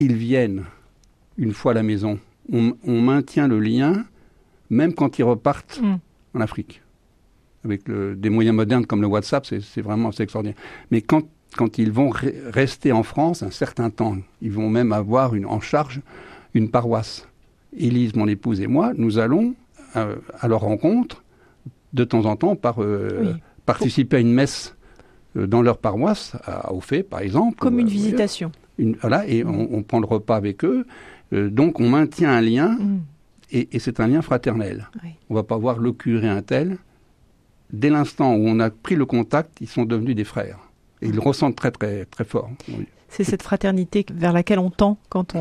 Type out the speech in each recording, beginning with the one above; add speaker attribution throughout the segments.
Speaker 1: ils viennent une fois à la maison, on maintient le lien, même quand ils repartent en Afrique. Avec des moyens modernes comme le WhatsApp, c'est vraiment extraordinaire. Mais quand ils vont rester en France un certain temps, ils vont même avoir en charge une paroisse. Élise, mon épouse et moi, nous allons à leur rencontre de temps en temps participer à une messe dans leur paroisse, à Ophé par exemple.
Speaker 2: Comme une visitation.
Speaker 1: Et on prend le repas avec eux. Donc on maintient un lien et c'est un lien fraternel. Oui. On ne va pas voir le curé un tel. Dès l'instant où on a pris le contact, ils sont devenus des frères. Et ils le ressentent très, très, très fort.
Speaker 2: C'est cette fraternité vers laquelle on tend quand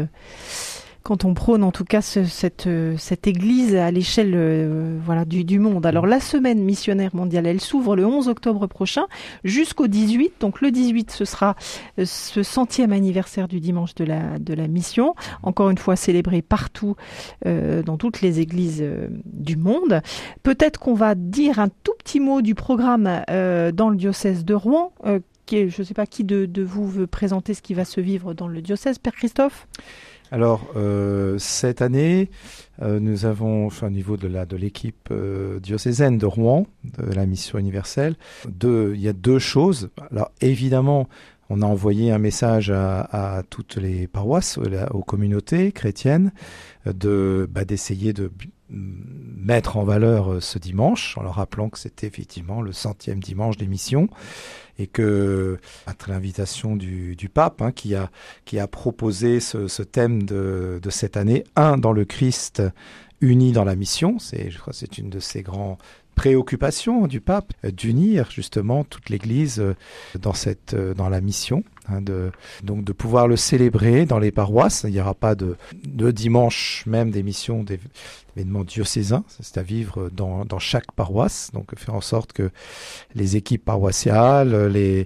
Speaker 2: on prône en tout cas cette église à l'échelle du monde. Alors la semaine missionnaire mondiale, elle s'ouvre le 11 octobre prochain jusqu'au 18. Donc le 18, ce sera ce 100e anniversaire du dimanche de la mission. Encore une fois célébré partout dans toutes les églises du monde. Peut-être qu'on va dire un tout petit mot du programme dans le diocèse de Rouen. Je ne sais pas qui de vous veut présenter ce qui va se vivre dans le diocèse, Père Christophe.
Speaker 3: Alors, cette année, nous avons, au niveau de l'équipe diocésaine de Rouen, de la mission universelle, il y a deux choses. Alors, évidemment, on a envoyé un message à toutes les paroisses, aux communautés chrétiennes, d'essayer de mettre en valeur ce dimanche, en leur rappelant que c'était effectivement le 100e dimanche des missions, et que, à l'invitation du pape, qui a proposé ce thème de cette année, dans le Christ, uni dans la mission, je crois que c'est une de ses grandes préoccupation du pape, d'unir justement toute l'Église dans la mission, donc de pouvoir le célébrer dans les paroisses. Il n'y aura pas de dimanche même d'émission d'événements diocésains, c'est à vivre dans chaque paroisse, donc faire en sorte que les équipes paroissiales,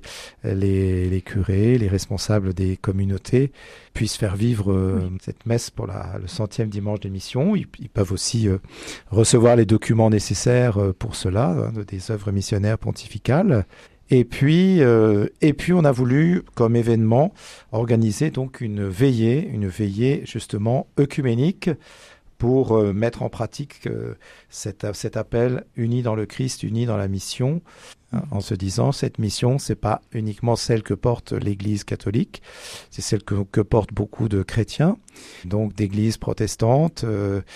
Speaker 3: les curés, les responsables des communautés puissent faire vivre cette messe pour le 100e dimanche d'émission. Ils peuvent aussi recevoir les documents nécessaires pour cela, des œuvres missionnaires pontificales. Et puis on a voulu, comme événement, organiser donc une veillée justement œcuménique pour mettre en pratique cet appel unis dans le Christ, unis dans la mission, en se disant cette mission, c'est pas uniquement celle que porte l'Église catholique, c'est celle que portent beaucoup de chrétiens, donc d'églises protestantes,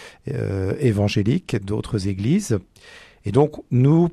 Speaker 3: évangéliques, d'autres églises. Et donc, nous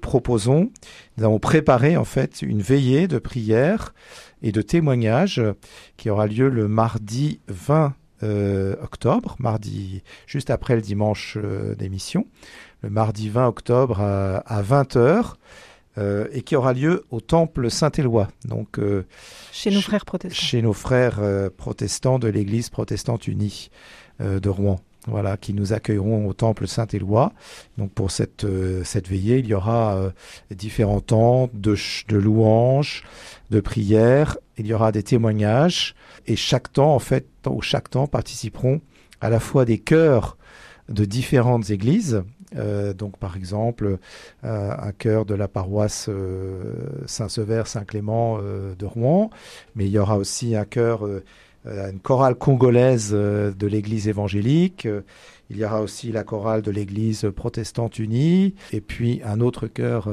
Speaker 3: avons préparé en fait une veillée de prière et de témoignage qui aura lieu le mardi 20 octobre, mardi juste après le dimanche d'émission, le mardi 20 octobre à 20h, et qui aura lieu au temple Saint-Éloi, donc
Speaker 2: chez nos frères protestants.
Speaker 3: Chez nos frères protestants de l'Église protestante unie de Rouen. Voilà, qui nous accueilleront au temple Saint-Éloi. Donc pour cette veillée, il y aura différents temps de louanges, de prières. Il y aura des témoignages et chaque temps participeront à la fois des chœurs de différentes églises. Donc par exemple un chœur de la paroisse Saint-Sever, Saint-Clément de Rouen, mais il y aura aussi un chœur une chorale congolaise de l'Église évangélique, il y aura aussi la chorale de l'Église protestante unie, et puis un autre chœur,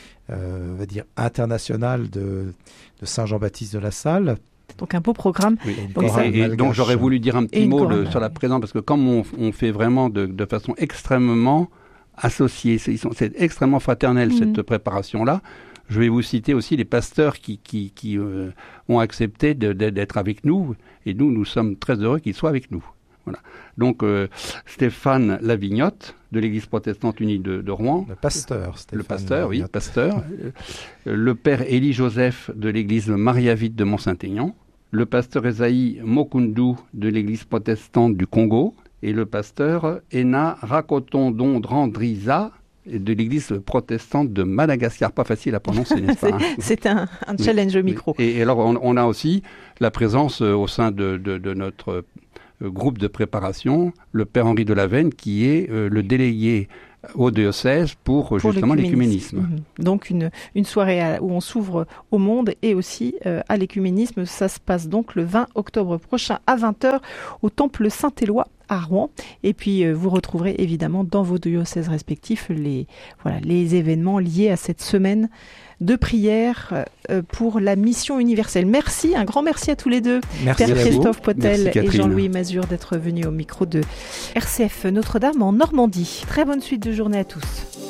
Speaker 3: on va dire, international de Saint-Jean-Baptiste de la Salle.
Speaker 2: Donc un beau programme.
Speaker 1: Oui, donc j'aurais voulu dire un petit mot sur la présence, parce que comme on fait vraiment de façon extrêmement associée, c'est extrêmement fraternel cette préparation-là. Je vais vous citer aussi les pasteurs qui ont accepté d'être avec nous, et nous sommes très heureux qu'ils soient avec nous. Voilà. Donc Stéphane Lavignotte de l'Église protestante unie de Rouen.
Speaker 3: Le pasteur.
Speaker 1: Le père Élie Joseph de l'Église Maria-Vite de Mont-Saint-Aignan. Le pasteur Esaïe Mokundu de l'Église protestante du Congo. Et le pasteur Ena Rakotondondrandriza de l'Église protestante de Madagascar. Pas facile à prononcer, n'est-ce pas ?
Speaker 2: C'est un challenge au micro.
Speaker 1: Et alors, on a aussi la présence au sein de notre groupe de préparation, le Père Henri de Lavenne, qui est le délégué au diocèse pour justement l'écuménisme.
Speaker 2: Donc une soirée où on s'ouvre au monde et aussi à l'écuménisme. Ça se passe donc le 20 octobre prochain à 20h au Temple Saint-Éloi à Rouen. Et puis vous retrouverez évidemment dans vos diocèses respectifs les événements liés à cette semaine de prière pour la mission universelle. Merci, un grand merci à tous les deux.
Speaker 3: Merci
Speaker 2: Père Christophe
Speaker 1: Merci,
Speaker 2: Potel et
Speaker 1: Catherine.
Speaker 2: Jean-Louis Mazur d'être venus au micro de RCF Notre-Dame en Normandie. Très bonne suite de journée à tous.